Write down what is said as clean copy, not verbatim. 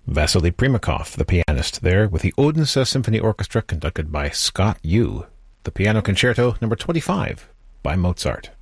Vasily Primakov, the pianist, there with the Odense Symphony Orchestra conducted by Scott Yu, the Piano Concerto number 25 by Mozart.